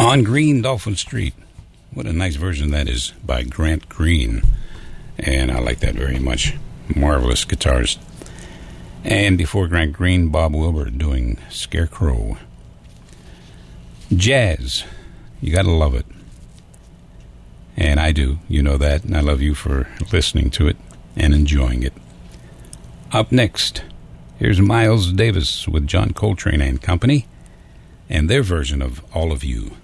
On Green Dolphin Street. What a nice version that is by Grant Green. And I like that very much. Marvelous guitarist. And before Grant Green, Bob Wilber doing Scarecrow. Jazz. You gotta love it. And I do. You know that. And I love you for listening to it and enjoying it. Up next, here's Miles Davis with John Coltrane and Company and their version of All of You.